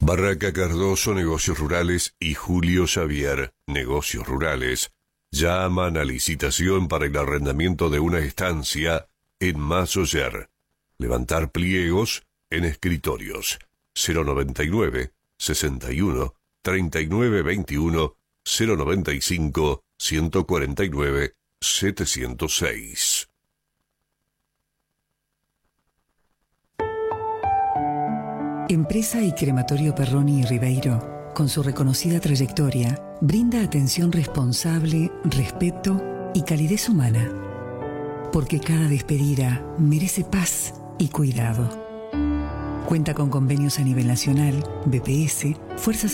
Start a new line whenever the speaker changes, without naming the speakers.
Barraca Cardoso, Negocios Rurales y Julio Xavier, Negocios Rurales, llaman a licitación para el arrendamiento de una estancia en Masoyer. Levantar pliegos en escritorios. 099 61 39 21 095 149 706.
Empresa y Crematorio Perroni y Ribeiro, con su reconocida trayectoria, brinda atención responsable, respeto y calidez humana. Porque cada despedida merece paz y cuidado. Cuenta con convenios a nivel nacional, BPS, Fuerzas